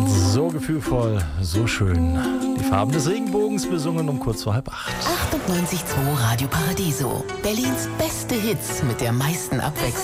So gefühlvoll, so schön. Die Farben des Regenbogens besungen um kurz vor 7:30. 98.2 Radio Paradiso. Berlins beste Hits mit der meisten Abwechslung.